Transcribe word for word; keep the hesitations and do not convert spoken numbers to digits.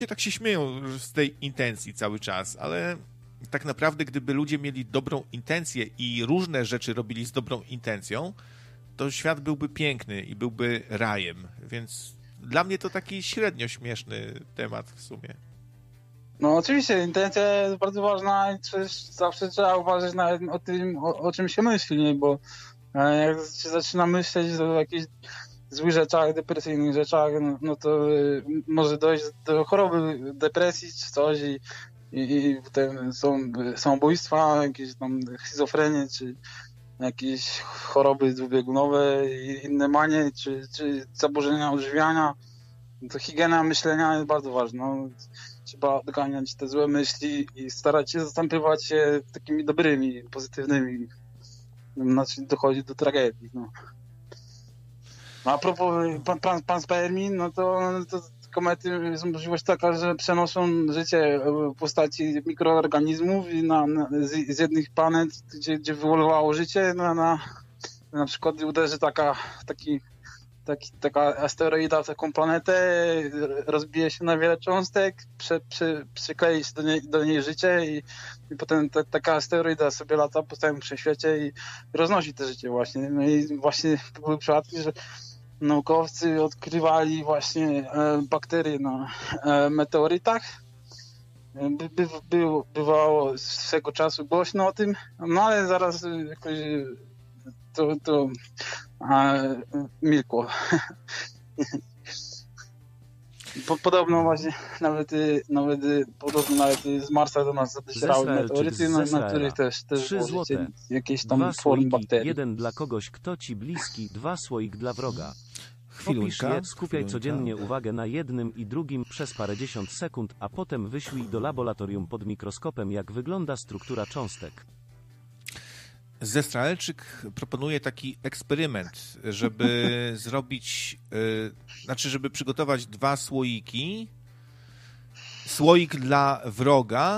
tak się śmieją z tej intencji cały czas, ale tak naprawdę gdyby ludzie mieli dobrą intencję i różne rzeczy robili z dobrą intencją, to świat byłby piękny i byłby rajem, więc dla mnie to taki średnio śmieszny temat w sumie. No oczywiście, intencja jest bardzo ważna i zawsze trzeba uważać na o tym, o, o czym się myśli, nie? Bo jak się zaczyna myśleć o jakichś złych rzeczach, depresyjnych rzeczach, no, no to y, może dojść do choroby, depresji czy coś i, i, i potem są samobójstwa, jakieś tam schizofrenie, czy jakieś choroby dwubiegunowe i inne manie, czy, czy zaburzenia odżywiania. To higiena myślenia jest bardzo ważna. No, trzeba odganiać te złe myśli i starać się zastępować się takimi dobrymi, pozytywnymi. Znaczy dochodzi do tragedii. No. A propos pan, pan, pan spermin, no to, to komety jest możliwość taka, że przenoszą życie w postaci mikroorganizmów i na, na, z, z jednych planet, gdzie, gdzie wyewoluowało życie, na, na, na przykład uderzy taka, taki, taki, taka asteroida w taką planetę, rozbije się na wiele cząstek, prze, prze, przyklei się do niej, do niej życie i, i potem ta, taka asteroida sobie lata po całym wszechświecie i roznosi to życie właśnie. No i właśnie były przypadki, że naukowcy odkrywali właśnie e, bakterie na e, meteorytach. By, by, by, bywało swego czasu głośno o tym, no ale zaraz jakoś to, to a, milkło. Podobno właśnie nawet, nawet podobno nawet z Marsa do nas docierały meteoryty, na, na których też, też było życie, jakieś tam dwa formy słoiki, bakterii. jeden dla kogoś, kto ci bliski, dwa słoik dla wroga. Chwilunka, Opisz je, skupiaj chwilunka. codziennie uwagę na jednym i drugim przez parędziesiąt sekund, a potem wyślij do laboratorium pod mikroskopem, jak wygląda struktura cząstek. Zestrzelczyk proponuje taki eksperyment, żeby zrobić, yy, znaczy, żeby przygotować dwa słoiki. Słoik dla wroga